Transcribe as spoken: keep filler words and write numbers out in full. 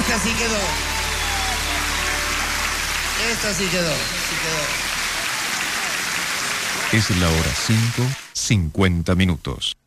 Esta sí quedó. Esta sí quedó. Sí quedó. Es la hora cinco, cincuenta minutos.